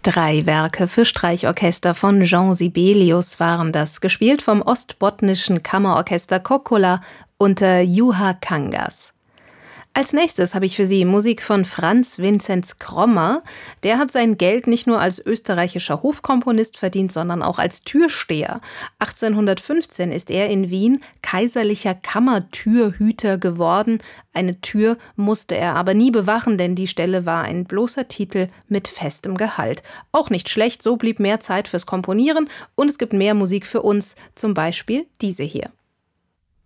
3 Werke für Streichorchester von Jean Sibelius waren das, gespielt vom Ostbotnischen Kammerorchester Kokkola unter Juha Kangas. Als nächstes habe ich für Sie Musik von Franz Vinzenz Krommer. Der hat sein Geld nicht nur als österreichischer Hofkomponist verdient, sondern auch als Türsteher. 1815 ist er in Wien kaiserlicher Kammertürhüter geworden. Eine Tür musste er aber nie bewachen, denn die Stelle war ein bloßer Titel mit festem Gehalt. Auch nicht schlecht, so blieb mehr Zeit fürs Komponieren und es gibt mehr Musik für uns, zum Beispiel diese hier.